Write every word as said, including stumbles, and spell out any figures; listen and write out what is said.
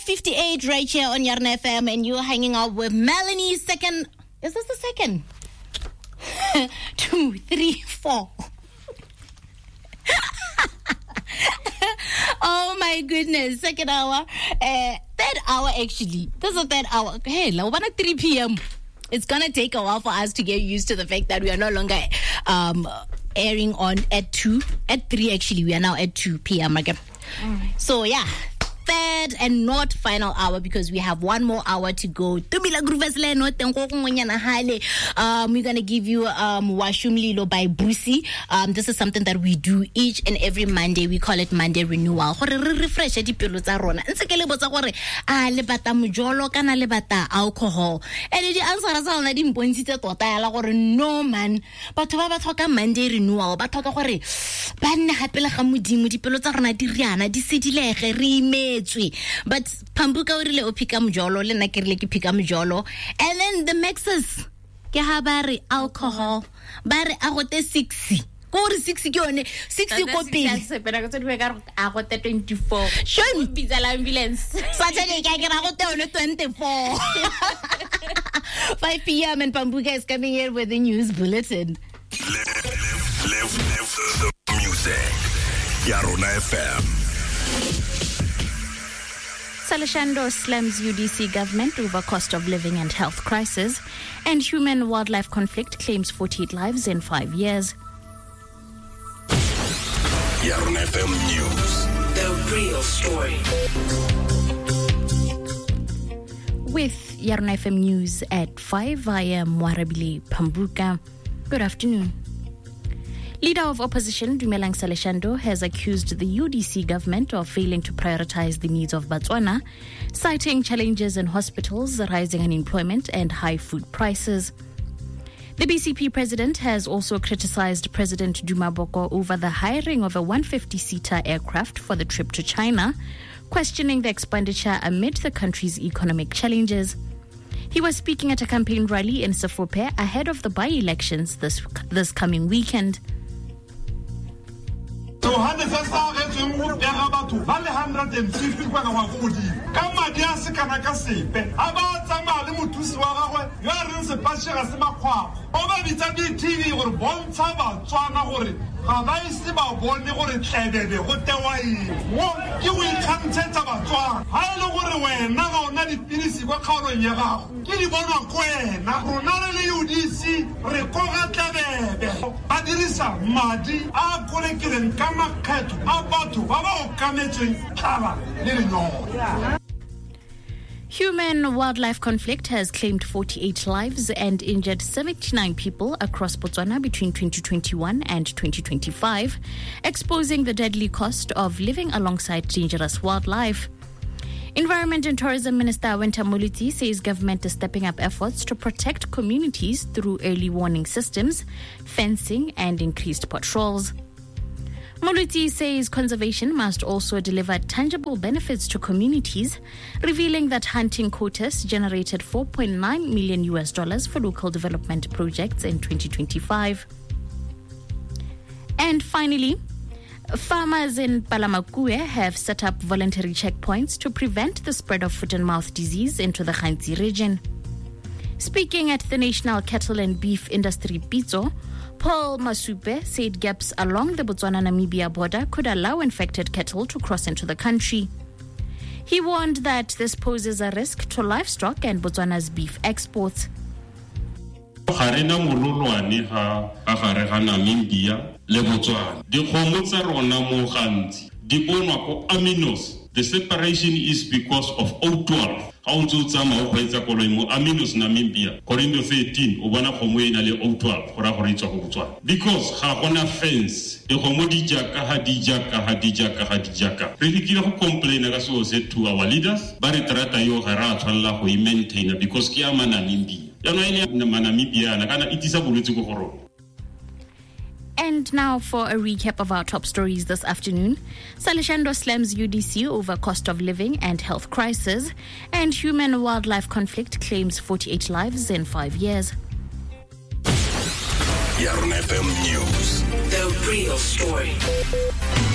fifty-eight right here on Yarna F M, and you're hanging out with Melanie. Second, is this the second? Two, three, four. Oh my goodness, second hour. Uh, third hour, actually. This is the third hour. Hey, at three p.m. It's going to take a while for us to get used to the fact that we are no longer um, airing on at two. At three, actually. We are now at two p.m. again. Right. So, yeah. Third and not final hour, because we have one more hour to go. Um, we're going to give you um, Washumlilo by Brucey. Um, this is something that we do each and every Monday. We call it Monday Renewal. Refresh alcohol. And the answer is no man. But to have a Monday Renewal, but talk about it. But Pambuka urile opika mjolo, le nakirile ki pika mjolo, and then the mixes ke ha bare alcohol, bare agote sixty. Go to sixty yone, sixty copy. But I got to make out agote twenty-four. Show me pizza ambulance. Saturday I get agote on twenty-four. five p.m. and Pambuka is coming here with the news bulletin. Live, live, live, live the music. Yarona F M. Salashando slams U D C government over cost of living and health crisis, and human-wildlife conflict claims forty-eight lives in five years. Yarona F M News. The real story. With Yarona F M News at five, I am Warabili Pambuka. Good afternoon. Leader of opposition Dumelang Salashando has accused the U D C government of failing to prioritize the needs of Botswana, citing challenges in hospitals, rising unemployment and high food prices. The B C P president has also criticized President Duma Boko over the hiring of a one hundred fifty seater aircraft for the trip to China, questioning the expenditure amid the country's economic challenges. He was speaking at a campaign rally in Sefope ahead of the by-elections this this coming weekend. So hande sasa retso mo pega batho ba le one hundred fifty kwa ka godimo ka madi a se kana ka sepe a ba tsama le motusi wa gagwe yo a reng se patshega se makgwakgo o ba bitsa di T V gore bontsha Batswana gore ga ba ise ba bone gore tlebebe go tewa eng mo ke go ikgantshetsa Batswana ha e le gore wena ga ona dipilisi kwa kgaolong ya gago ke di bonwa kwena rona le U D C re koga tlebebe ba dirisa madi a kolekileng ka makgetho a batho ba ba o kametseng tlala le lenyora. Human-wildlife conflict has claimed forty-eight lives and injured seventy-nine people across Botswana between twenty twenty-one and twenty twenty-five, exposing the deadly cost of living alongside dangerous wildlife. Environment and Tourism Minister Wenta Moluti says government is stepping up efforts to protect communities through early warning systems, fencing, and increased patrols. Moluti says conservation must also deliver tangible benefits to communities, revealing that hunting quotas generated four point nine million U S dollars for local development projects in twenty twenty-five. And finally, farmers in Palamakue have set up voluntary checkpoints to prevent the spread of foot and mouth disease into the Khanzi region. Speaking at the National Cattle and Beef Industry Pitso, Paul Masupe said gaps along the Botswana-Namibia border could allow infected cattle to cross into the country. He warned that this poses a risk to livestock and Botswana's beef exports. Harena mololwane ha gare ga Namibia le Botswana di kgomo tsa rona mo gantsi di bonwa ko aminos. The separation is because of O twelve. How to tsama o kgweetsa koloi mo aminos Namibia Corinthians thirteen o bona kgomo e na le O twelve gora gore itswa go Botswana because ga gona fence di kgomo di jaka ha di jaka ha di jaka ha di jaka re dikile go complain ka so se to our leaders ba re trata yo ga ra tshwalla go maintain because ke ama Namibia ya no ene na Namibia na kana itisa bolwetse go goro. And now for a recap of our top stories this afternoon. Salashando slams U D C over cost of living and health crisis, and human-wildlife conflict claims forty-eight lives in five years. Yarona F M News. The real story.